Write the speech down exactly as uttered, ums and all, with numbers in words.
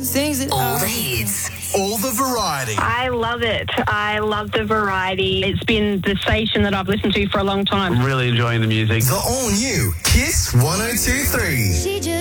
All the hits. All the variety. I love it. I love the variety. It's been the station that I've listened to for a long time. I'm really enjoying the music. The all new Kiss one oh two three. She just